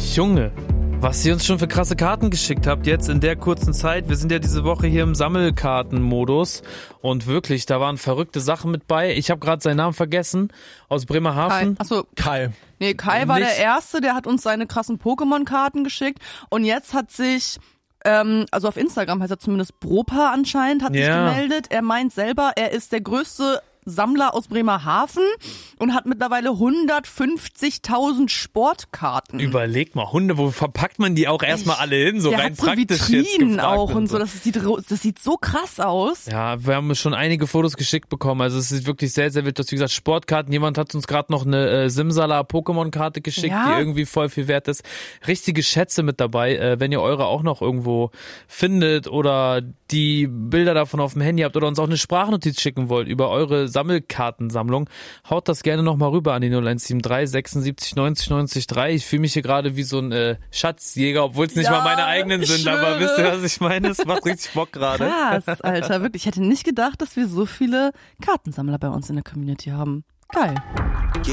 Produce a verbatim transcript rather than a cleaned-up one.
Junge, was ihr uns schon für krasse Karten geschickt habt jetzt in der kurzen Zeit. Wir sind ja diese Woche hier im Sammelkartenmodus und wirklich, da waren verrückte Sachen mit bei. Ich habe gerade seinen Namen vergessen, aus Bremerhaven. Kai. Achso, Kai. Nee, Kai war Nicht- der Erste, der hat uns seine krassen Pokémon-Karten geschickt und jetzt hat sich, ähm, also auf Instagram heißt er zumindest Bropa anscheinend, hat sich Ja. gemeldet. Er meint selber, er ist der größte Sammler aus Bremerhaven und hat mittlerweile hundertfünfzigtausend Sportkarten. Überleg mal, Hunde, wo verpackt man die auch erstmal alle hin? So der rein hat so praktisch jetzt Vitrinen gefragt auch und so. Das sieht, das sieht so krass aus. Ja, wir haben schon einige Fotos geschickt bekommen. Also es ist wirklich sehr, sehr wild. Wie gesagt, Sportkarten. Jemand hat uns gerade noch eine äh, Simsala-Pokémon-Karte geschickt, Ja. die irgendwie voll viel wert ist. Richtige Schätze mit dabei. Äh, wenn ihr eure auch noch irgendwo findet oder die Bilder davon auf dem Handy habt oder uns auch eine Sprachnotiz schicken wollt über eure Sammelkartensammlung, haut das gerne nochmal rüber an die null eins sieben drei sechsundsiebzig neunzig neunzig drei. Ich fühle mich hier gerade wie so ein äh, Schatzjäger, obwohl es nicht Ja, mal meine eigenen ich sind. Aber schwöre. wisst ihr, was ich meine? Es macht richtig Bock gerade. Krass, Alter, wirklich. Ich hätte nicht gedacht, dass wir so viele Kartensammler bei uns in der Community haben. Geil.